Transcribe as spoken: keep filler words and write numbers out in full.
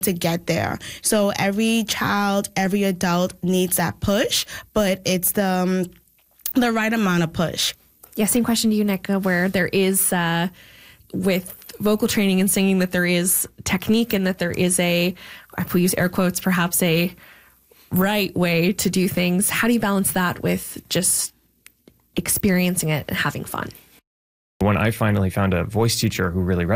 to get there. So every child, every adult needs that push, but it's the, um, the right amount of push. Yeah, same question to you, Nika, where there is, uh, with vocal training and singing, that there is technique and that there is a, I will use air quotes, perhaps a right way to do things. How do you balance that with just experiencing it and having fun? When I finally found a voice teacher who really